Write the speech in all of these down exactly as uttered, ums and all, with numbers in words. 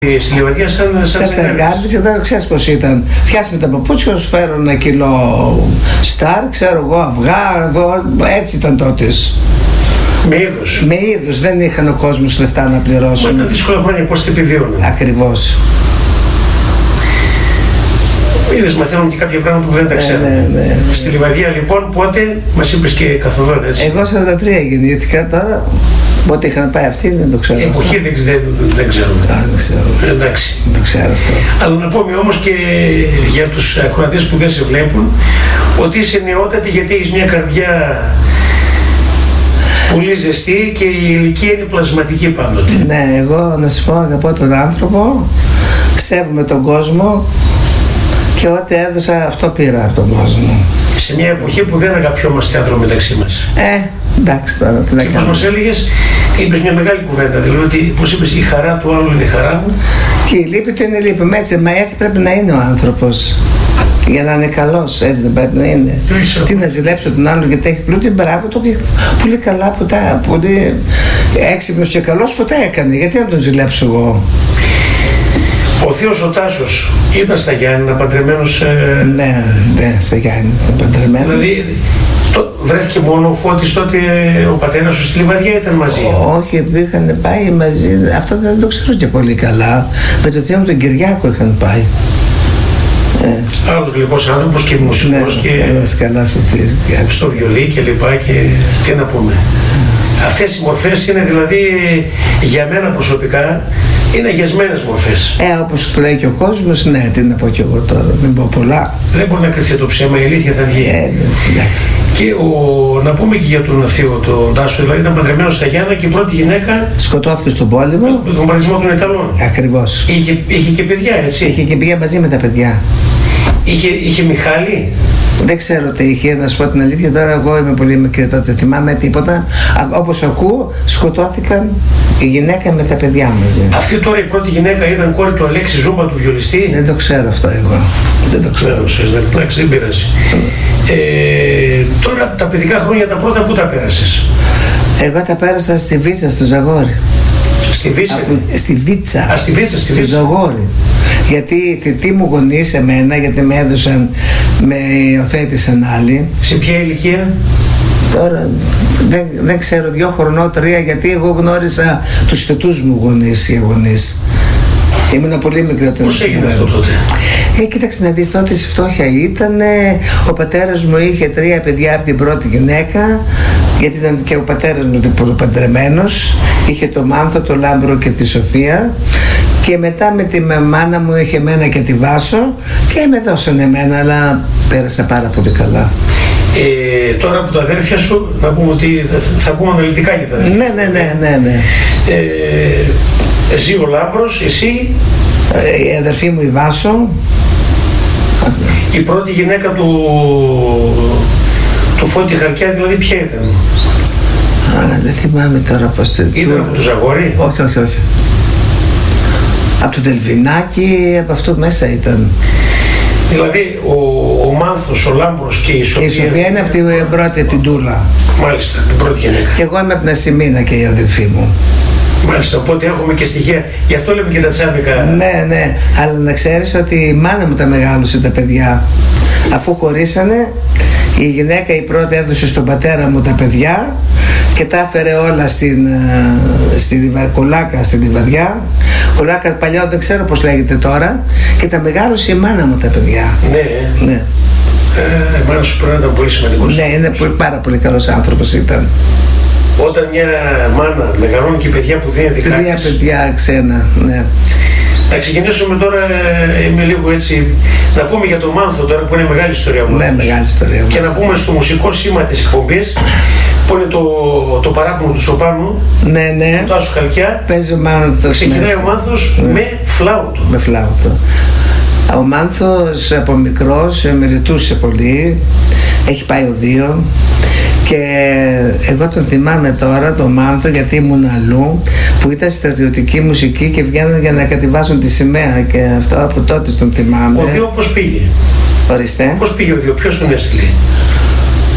Στη Λιβαδιά σαν τσαγκάρδης, εδώ ξέρεις πως ήταν. Φτιάσουμε τα παπούτσια, σου φέρω ένα κιλό στάρ, ξέρω εγώ, αυγά, εδώ, έτσι ήταν τότε. Με είδος. Με είδος, δεν είχαν ο κόσμος λεφτά να πληρώσουν. Μα ήταν δύσκολα χρόνια, πώς την επιβίωναν. Ακριβώς. Είδες, μαθαίνουν και κάποια πράγματα που δεν τα ξέρουν. Ναι, ναι, ναι, ναι. Στη Λιβαδιά λοιπόν, πότε, μας είπες και καθοδόν, έτσι. Εγώ σαράντα τρία γεννήθηκα, τώρα πότε είχαν πάει αυτοί δεν το ξέρω. Η εποχή δεν, δεν, δεν ξέρουμε. Α, δεν ξέρω. Εντάξει. Δεν ξέρω αυτό. Αλλά να πούμε όμως και για τους ακροατές που δεν σε βλέπουν, ότι είσαι νεότατη γιατί έχεις μια καρδιά πολύ ζεστή και η ηλικία είναι πλασματική πάντοτε. Ναι, εγώ να σου πω, αγαπώ τον άνθρωπο, σέβομαι τον κόσμο και ό,τι έδωσα αυτό πήρα από τον κόσμο. Σε μια εποχή που δεν αγαπιόμαστε άνθρωποι μεταξύ μας. Ε, εντάξει τώρα, τι να και κάνω. όπως μας έλεγες, είπες μια μεγάλη κουβέντα, δηλαδή ότι, πώς είπες, η χαρά του άλλου είναι η χαρά μου. Και η λύπη του είναι η λύπη μου, έτσι, μα έτσι πρέπει να είναι ο άνθρωπος. Για να είναι καλός, έτσι δεν πρέπει να είναι. Είσαι. Τι να ζηλέψω τον άλλον γιατί έχει πλούτη, μπράβο, το έχει πολύ καλά ποτέ, πολύ έξυπνος και καλός ποτέ έκανε, γιατί να τον ζηλέψω εγώ. Ο θείος ο Τάσος ήταν στα Γιάννηνα παντρεμένος. Ε... Ναι, ναι, στα Γιάννηνα ήταν παντρεμένος. Δηλαδή, το, βρέθηκε μόνο ο Φώτης τότε, ο πατέρας σου στη Λιβαδιά ήταν μαζί. Όχι, είχαν πάει μαζί, αυτό δεν το ξέρω και πολύ καλά. Με το θείο μου τον Κυριάκο είχαν πάει. Ε. Άλλος γλυκός άνθρωπος και μουσικός, ναι, και ένας καλά στο βιολί και λοιπά και τι να πούμε. Αυτές οι μορφές είναι δηλαδή για μένα προσωπικά είναι αγιασμένες μορφές. Ε, όπως το λέει και ο κόσμος, ναι, τι να πω κι εγώ τώρα, μην πω πολλά. Δεν μπορεί να κρυφτεί το ψέμα, η αλήθεια θα βγει. Ε, εντάξει. Και ο, να πούμε και για τον θείο, τον Τάσο, δηλαδή ήταν παντρεμένος στα Γιάννα και η πρώτη γυναίκα σκοτώθηκε στον πόλεμο. Με τον παρτισμό των Ιταλών. Ακριβώς. Είχε, είχε και παιδιά, έτσι. Είχε και παιδιά μαζί με τα παιδιά. Είχε, είχε Μιχάλη. Δεν ξέρω τι είχε, να σου πω την αλήθεια, τώρα εγώ είμαι πολύ μικρή, τότε θυμάμαι τίποτα. Όπως ακούω, σκοτώθηκαν η γυναίκα με τα παιδιά μαζί. Αυτή τώρα η πρώτη γυναίκα ήταν κόρη του Αλέξη Ζούμπα, του βιολιστή. Δεν το ξέρω αυτό εγώ. Δεν το ξέρω. Δεν, εντάξει, δεν πειράζει. Ε, τώρα τα παιδικά χρόνια τα πρώτα πού τα πέρασες? Εγώ τα πέρασα στη Βίτσα, στο Ζαγόρι. Στη Βίτσα. Από, στη Βίτσα. Α, στη Βίτσα, στη στο Ζαγόρι. Γιατί οι θητοί μου γονείς εμένα, γιατί με έδωσαν, με υιοθέτησαν άλλοι. Σε ποια ηλικία? Τώρα δεν, δεν ξέρω, δύο χρονών, τρία, γιατί εγώ γνώρισα τους θητούς μου γονείς ή γονείς. Ήμουν πολύ μικρότερο. Πώς έγινε αυτό τότε? Ε, κοίταξε να δεις, τότε η φτώχεια ήταν, ο πατέρας μου είχε τρία παιδιά από την πρώτη γυναίκα, γιατί ήταν και ο πατέρας μου παντρεμένος, είχε το Μάνθο, το Λάμπρο και τη Σοφία, και μετά με τη μάνα μου είχε εμένα και τη Βάσο και με δώσανε εμένα, αλλά πέρασα πάρα πολύ καλά. Ε, τώρα από τα αδέρφια σου, να πούμε ότι θα πούμε αναλυτικά για τα αδέρφια. Ναι, ναι, ναι, ναι, ναι. Ε, εσύ ο Λάμπρος, εσύ. Ε, η αδερφή μου η Βάσο. Η πρώτη γυναίκα του, του Φώτη Χαλκιά, δηλαδή ποια ήταν? Α, δεν θυμάμαι τώρα πώς το... Ήταν από το Ζαγόρι? Όχι, όχι, όχι. Από το Δελβινάκι, από αυτό μέσα ήταν. Δηλαδή ο, ο Μάνθος, ο Λάμπρος και η Σοφία. Και η Σοφία είναι από την πρώτη, από την Τούλα. Μάλιστα, την πρώτη γυναίκα. Και εγώ είμαι από την Ασημίνα και η αδελφή μου. Μάλιστα, οπότε έχουμε και στοιχεία. Γι' αυτό λέμε και τα τσάμπικα. Ναι, ναι. Αλλά να ξέρεις ότι η μάνα μου τα μεγάλωσε τα παιδιά. Αφού χωρίσανε, η γυναίκα η πρώτη έδωσε στον πατέρα μου τα παιδιά και τα έφερε όλα στην, στην Κολάκα, στην Λιβαδιά. Κολάκα παλιό δεν ξέρω πώς λέγεται τώρα, και τα μεγάλωσε η μάνα μου τα παιδιά. Ναι. Ναι. Ε, η μάνα σου πρέπει να ήταν πολύ σημαντικός. Ναι, είναι πολύ, πάρα πολύ καλός άνθρωπος ήταν. Όταν μια μάνα μεγαλώνει και παιδιά που δεν είναι δικά της. Τρία παιδιά ξένα, ναι. Να ξεκινήσουμε τώρα, είμαι λίγο έτσι, να πούμε για το Μάνθο τώρα που είναι μεγάλη ιστορία μου. Ναι, μεγάλη ιστορία. Και να πούμε στο μουσικό σήμα της εκπομπής που είναι το, το παράπονο του Σοπάνου. Ναι, ναι. Του Τάσου Χαλκιά. Παίζει ο Μάνθος. Ξεκινάει ο Μάνθος, ναι, με φλάουτο. Με φλάουτο. Ο Μάνθος από μικρός μελετούσε πολύ, έχει πάει οδείο. Και εγώ τον θυμάμαι τώρα, τον Μάνθο, γιατί ήμουν αλλού, που ήταν στρατιωτική μουσική και βγαίνανε για να κατεβάσουν τη σημαία, και αυτό από τότε τον θυμάμαι. Ο Δίο πώς πήγε? Ορίστε. Πώς πήγε ο Δίο, ποιος τον έστειλε?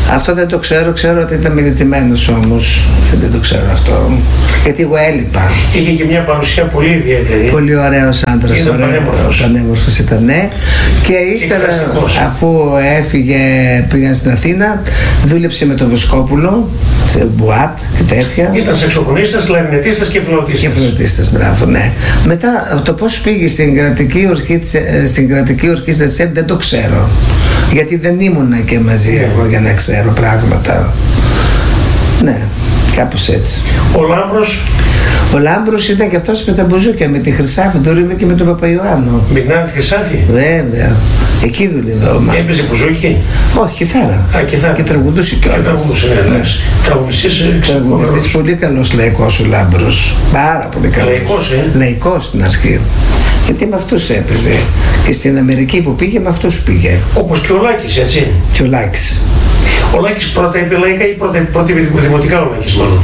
Αυτό δεν το ξέρω, ξέρω ότι ήταν μελετημένος όμως. Δεν το ξέρω αυτό. Γιατί εγώ έλειπα. Είχε και μια παρουσία πολύ ιδιαίτερη. Πολύ ωραίος άντρας, ήταν ωραίος, πανέμορφος. πανέμορφος ήταν, ναι. Και ύστερα, αφού έφυγε, πήγαν στην Αθήνα, δούλεψε με τον Βοσκόπουλο σε μπουάτ και τέτοια. Ήταν σαξοφωνίστας, κλαρινετίστας και φλαουτίστας. Και φλαουτίστας, μπράβο, ναι. Μετά το πώς πήγε στην κρατική ορχήστρα, στην κρατική ορχήστρα της ΕΡΤ δεν το ξέρω. Γιατί δεν ήμουνα και μαζί yeah. εγώ για να ξέρω πράγματα. Ναι, κάπως έτσι. Ο Λάμπρος. Ο Λάμπρος ήταν και αυτός με τα μπουζούκια, με τη Χρυσάφη, το ρίμε και με τον Παπαϊωάννου. Με την Άννα τη Χρυσάφη. Βέβαια. Εκεί δούλευε ο Μάμπρος. Έπαιζε μπουζούκι. Όχι, κιθάρα. Α, κιθάρα. Και τραγουδούσε κιόλας. Και τραγουδούσε, ναι, ναι. Τραγουδιστής, Τραγουδιστής, πολύ καλός λαϊκός ο Λάμπρος. Πάρα πολύ καλός. Λαϊκός, ε. Λαϊκός στην αρχή. Γιατί με αυτούς έπαιζε. Και στην Αμερική που πήγε, με αυτούς πήγε. Όπως και ο Λάκης, έτσι. Και ο Λάκης. Ο Λάκης πρώτα είπε λαϊκά ή πρώτα, πρώτα δημοτικά ο Λάκης μάλλον.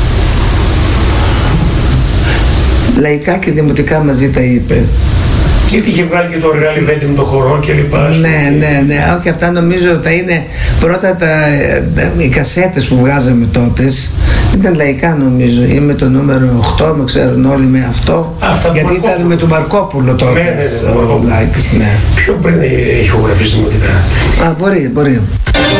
Λαϊκά και δημοτικά μαζί τα είπε. Γιατί είχε βγάλει και το Ρεάλι Βέντι με το χορό και λοιπά. Ναι, ναι, ναι. Όχι, αυτά νομίζω ότι θα είναι πρώτα τα, οι κασέτες που βγάζαμε τότε. Ήταν λαϊκά νομίζω. Ή με το νούμερο οκτώ, με ξέρουν όλοι με αυτό. Α, γιατί ήταν με τον Μαρκόπουλο τότε. Ναι, ναι, ναι, ο Λάκης, ναι. Πιο πριν είχε ηχογραφήσει δημοτικά. Α, μπορεί, μπορεί.